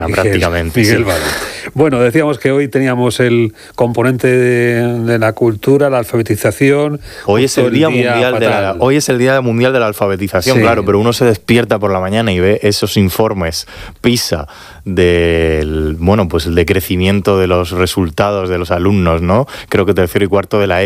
prácticamente. Miguel sí. Vale. Bueno, decíamos que hoy teníamos el componente de la cultura, la alfabetización. Hoy es el Día Mundial de la Alfabetización, sí. Claro, pero uno se despierta por la mañana y ve esos informes PISA del decrecimiento de los resultados de los alumnos, ¿no? Creo que tercero y cuarto de la